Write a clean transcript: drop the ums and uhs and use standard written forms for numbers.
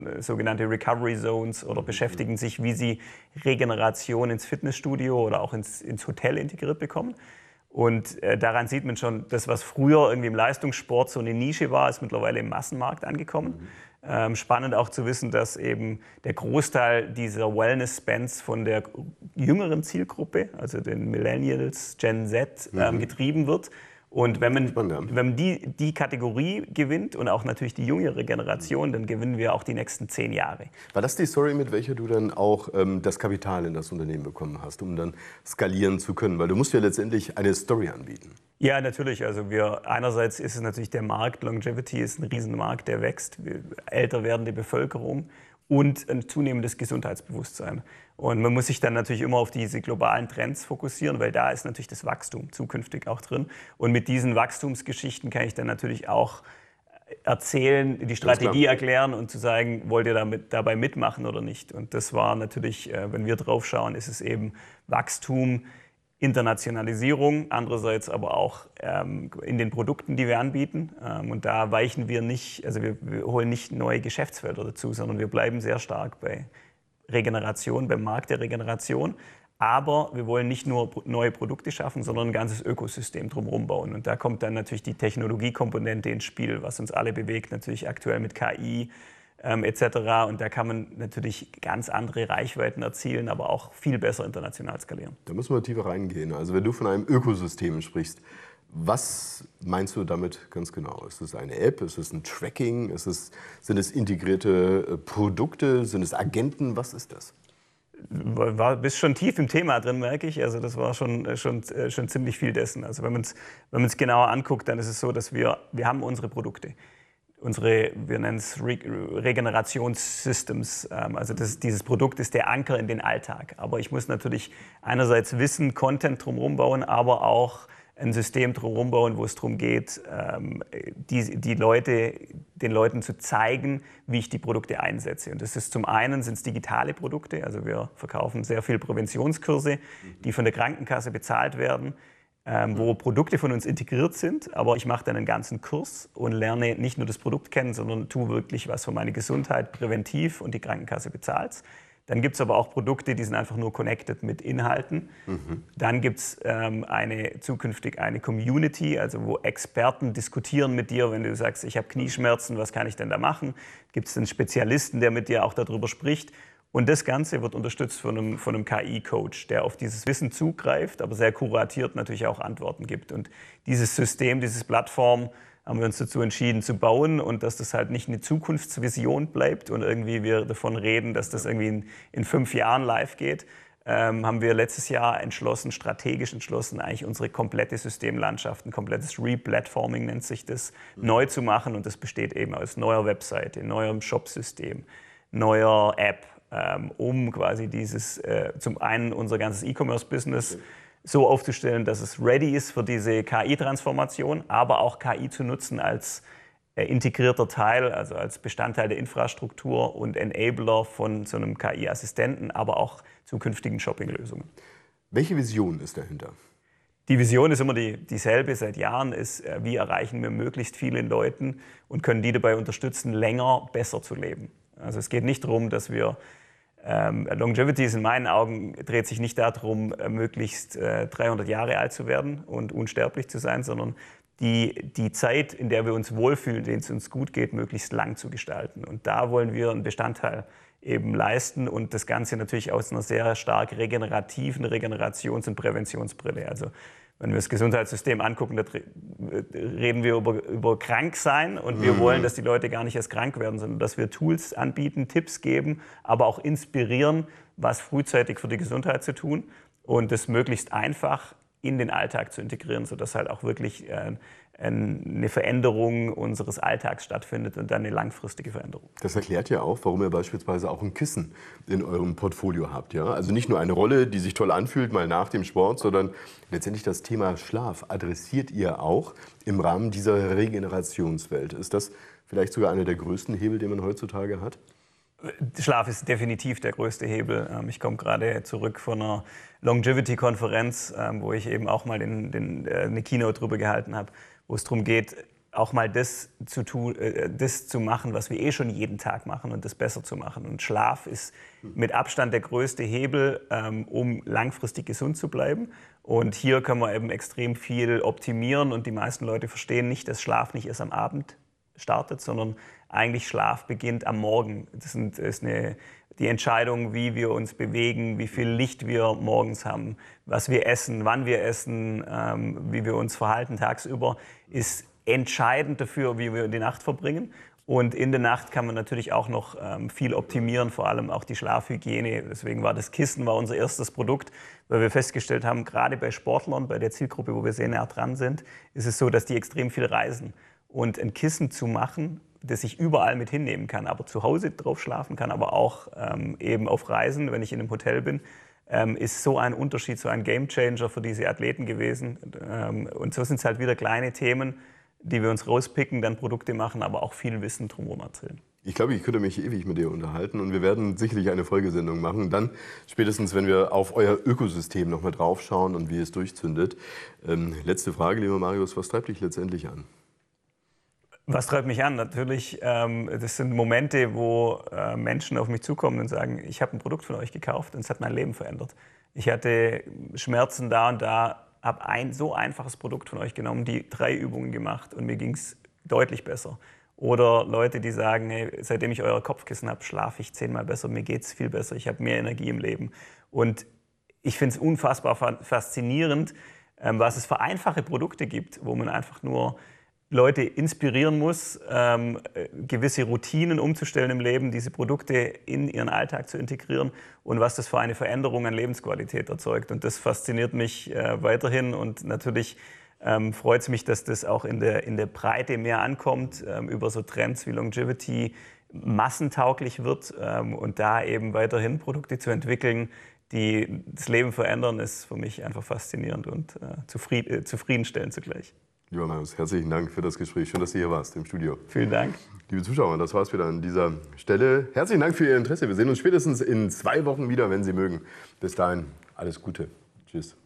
sogenannte Recovery Zones oder beschäftigen sich, wie sie Regeneration ins Fitnessstudio oder auch ins Hotel integriert bekommen. Und daran sieht man schon, das, was früher irgendwie im Leistungssport so eine Nische war, ist mittlerweile im Massenmarkt angekommen. Spannend auch zu wissen, dass eben der Großteil dieser Wellness-Spends von der jüngeren Zielgruppe, also den Millennials, Gen Z, getrieben wird. Und wenn man die Kategorie gewinnt und auch natürlich die jüngere Generation, dann gewinnen wir auch die nächsten 10 Jahre. War das die Story, mit welcher du dann auch das Kapital in das Unternehmen bekommen hast, um dann skalieren zu können? Weil du musst ja letztendlich eine Story anbieten. Ja, natürlich. Also einerseits ist es natürlich der Markt, Longevity ist ein Riesenmarkt, der wächst, älter werdende Bevölkerung und ein zunehmendes Gesundheitsbewusstsein. Und man muss sich dann natürlich immer auf diese globalen Trends fokussieren, weil da ist natürlich das Wachstum zukünftig auch drin. Und mit diesen Wachstumsgeschichten kann ich dann natürlich auch erzählen, die Strategie erklären und zu sagen, wollt ihr dabei mitmachen oder nicht. Und das war natürlich, wenn wir drauf schauen, ist es eben Wachstum, Internationalisierung, andererseits aber auch in den Produkten, die wir anbieten. Und da weichen wir nicht, also wir holen nicht neue Geschäftsfelder dazu, sondern wir bleiben sehr stark bei Regeneration, beim Markt der Regeneration. Aber wir wollen nicht nur neue Produkte schaffen, sondern ein ganzes Ökosystem drumherum bauen. Und da kommt dann natürlich die Technologiekomponente ins Spiel, was uns alle bewegt, natürlich aktuell mit KI etc. Und da kann man natürlich ganz andere Reichweiten erzielen, aber auch viel besser international skalieren. Da müssen wir tiefer reingehen. Also wenn du von einem Ökosystem sprichst, was meinst du damit ganz genau? Ist es eine App? Ist es ein Tracking? Sind es integrierte Produkte? Sind es Agenten? Was ist das? Bist schon tief im Thema drin, merke ich. Also das war schon ziemlich viel dessen. Also wenn man es genauer anguckt, dann ist es so, dass wir haben unsere Produkte. Wir nennen es Regenerationssystems. Also dieses Produkt ist der Anker in den Alltag. Aber ich muss natürlich einerseits Wissen, Content drumherum bauen, aber auch ein System drumherum bauen, wo es darum geht, den Leuten zu zeigen, wie ich die Produkte einsetze. Und das ist zum einen sind es digitale Produkte. Also wir verkaufen sehr viel Präventionskurse, die von der Krankenkasse bezahlt werden, wo Produkte von uns integriert sind, aber ich mache dann einen ganzen Kurs und lerne nicht nur das Produkt kennen, sondern tue wirklich was für meine Gesundheit präventiv und die Krankenkasse bezahlt. Dann gibt es aber auch Produkte, die sind einfach nur connected mit Inhalten. Dann gibt es zukünftig eine Community, also wo Experten diskutieren mit dir, wenn du sagst, ich habe Knieschmerzen, was kann ich denn da machen? Gibt es einen Spezialisten, der mit dir auch darüber spricht? Und das Ganze wird unterstützt von einem KI-Coach, der auf dieses Wissen zugreift, aber sehr kuratiert natürlich auch Antworten gibt. Und dieses System, diese Plattform haben wir uns dazu entschieden zu bauen und dass das halt nicht eine Zukunftsvision bleibt und irgendwie wir davon reden, dass das irgendwie in 5 Jahren live geht, haben wir letztes Jahr strategisch entschlossen, eigentlich unsere komplette Systemlandschaft, ein komplettes Replatforming nennt sich das, neu zu machen. Und das besteht eben aus neuer Webseite, neuem Shopsystem, neuer App, um quasi zum einen unser ganzes E-Commerce-Business so aufzustellen, dass es ready ist für diese KI-Transformation, aber auch KI zu nutzen als integrierter Teil, also als Bestandteil der Infrastruktur und Enabler von so einem KI-Assistenten, aber auch zukünftigen Shopping-Lösungen. Welche Vision ist dahinter? Die Vision ist immer dieselbe seit Jahren, ist, wie erreichen wir möglichst viele Leuten und können die dabei unterstützen, länger besser zu leben. Also es geht nicht darum, dass wir Longevity ist in meinen Augen, dreht sich nicht darum, möglichst 300 Jahre alt zu werden und unsterblich zu sein, sondern die Zeit, in der wir uns wohlfühlen, in der es uns gut geht, möglichst lang zu gestalten. Und da wollen wir einen Bestandteil eben leisten und das Ganze natürlich aus einer sehr stark regenerativen Regenerations- und Präventionsbrille. Also wenn wir das Gesundheitssystem angucken, da reden wir über Kranksein und wir wollen, dass die Leute gar nicht erst krank werden, sondern dass wir Tools anbieten, Tipps geben, aber auch inspirieren, was frühzeitig für die Gesundheit zu tun und das möglichst einfach in den Alltag zu integrieren, sodass halt auch wirklich eine Veränderung unseres Alltags stattfindet und dann eine langfristige Veränderung. Das erklärt ja auch, warum ihr beispielsweise auch ein Kissen in eurem Portfolio habt. Ja? Also nicht nur eine Rolle, die sich toll anfühlt, mal nach dem Sport, sondern letztendlich das Thema Schlaf adressiert ihr auch im Rahmen dieser Regenerationswelt. Ist das vielleicht sogar einer der größten Hebel, den man heutzutage hat? Schlaf ist definitiv der größte Hebel. Ich komme gerade zurück von einer Longevity-Konferenz, wo ich eben auch mal eine Keynote drüber gehalten habe, wo es darum geht, auch mal das zu machen, was wir eh schon jeden Tag machen und das besser zu machen. Und Schlaf ist mit Abstand der größte Hebel, um langfristig gesund zu bleiben. Und hier können wir eben extrem viel optimieren und die meisten Leute verstehen nicht, dass Schlaf nicht erst am Abend startet, sondern eigentlich Schlaf beginnt am Morgen. Das ist die Entscheidung, wie wir uns bewegen, wie viel Licht wir morgens haben, was wir essen, wann wir essen, wie wir uns verhalten tagsüber, ist entscheidend dafür, wie wir die Nacht verbringen. Und in der Nacht kann man natürlich auch noch viel optimieren, vor allem auch die Schlafhygiene. Deswegen war das Kissen unser erstes Produkt, weil wir festgestellt haben, gerade bei Sportlern, bei der Zielgruppe, wo wir sehr nah dran sind, ist es so, dass die extrem viel reisen. Und ein Kissen zu machen, das ich überall mit hinnehmen kann, aber zu Hause drauf schlafen kann, aber auch eben auf Reisen, wenn ich in einem Hotel bin, ist so ein Unterschied, so ein Gamechanger für diese Athleten gewesen. Und so sind es halt wieder kleine Themen, die wir uns rauspicken, dann Produkte machen, aber auch viel Wissen drumherum erzählen. Ich glaube, ich könnte mich ewig mit dir unterhalten und wir werden sicherlich eine Folgesendung machen. Dann spätestens, wenn wir auf euer Ökosystem noch mal drauf schauen und wie es durchzündet. Letzte Frage, lieber Marius, was treibt dich letztendlich an? Was treibt mich an? Natürlich, das sind Momente, wo Menschen auf mich zukommen und sagen, ich habe ein Produkt von euch gekauft und es hat mein Leben verändert. Ich hatte Schmerzen da und da, habe ein so einfaches Produkt von euch genommen, die 3 Übungen gemacht und mir ging es deutlich besser. Oder Leute, die sagen, hey, seitdem ich euer Kopfkissen habe, schlafe ich 10-mal besser, mir geht es viel besser, ich habe mehr Energie im Leben. Und ich finde es unfassbar faszinierend, was es für einfache Produkte gibt, wo man einfach nur Leute inspirieren muss, gewisse Routinen umzustellen im Leben, diese Produkte in ihren Alltag zu integrieren und was das für eine Veränderung an Lebensqualität erzeugt. Und das fasziniert mich weiterhin und natürlich freut es mich, dass das auch in der Breite mehr ankommt, über so Trends wie Longevity massentauglich wird und da eben weiterhin Produkte zu entwickeln, die das Leben verändern, ist für mich einfach faszinierend und zufriedenstellend zugleich. Lieber Marius, herzlichen Dank für das Gespräch. Schön, dass du hier warst im Studio. Vielen Dank. Liebe Zuschauer, das war es wieder an dieser Stelle. Herzlichen Dank für Ihr Interesse. Wir sehen uns spätestens in 2 Wochen wieder, wenn Sie mögen. Bis dahin, alles Gute. Tschüss.